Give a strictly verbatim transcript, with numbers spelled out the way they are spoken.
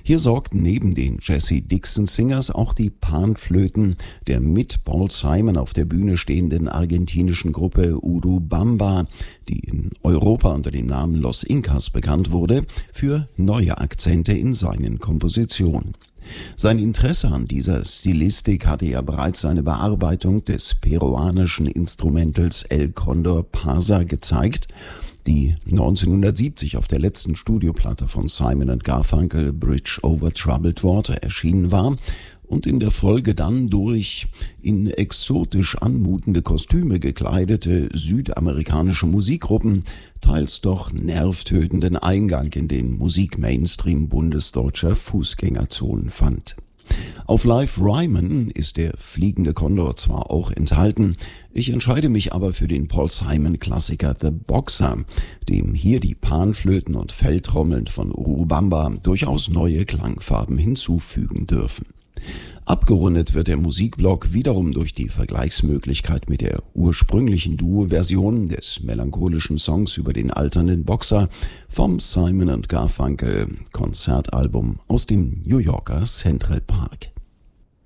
Hier sorgt neben den Jesse Dixon Singers auch die Panflöten der mit Paul Simon auf der Bühne stehenden argentinischen Gruppe Urubamba, die in Europa unter dem Namen Los Incas bekannt wurde, für neue Akzente in seinen Kompositionen. Sein Interesse an dieser Stilistik hatte ja bereits seine Bearbeitung des peruanischen Instrumentals El Condor Pasa gezeigt, die neunzehnhundertsiebzig auf der letzten Studioplatte von Simon and Garfunkel, Bridge over Troubled Water, erschienen war und in der Folge dann durch in exotisch anmutende Kostüme gekleidete südamerikanische Musikgruppen teils doch nervtötenden Eingang in den Musik-Mainstream bundesdeutscher Fußgängerzonen fand. Auf Live Ryman ist der Fliegende Kondor zwar auch enthalten, ich entscheide mich aber für den Paul Simon-Klassiker The Boxer, dem hier die Panflöten und Feldtrommeln von Urubamba durchaus neue Klangfarben hinzufügen dürfen. Abgerundet wird der Musikblock wiederum durch die Vergleichsmöglichkeit mit der ursprünglichen Duo-Version des melancholischen Songs über den alternden Boxer vom Simon and Garfunkel Konzertalbum aus dem New Yorker Central Park.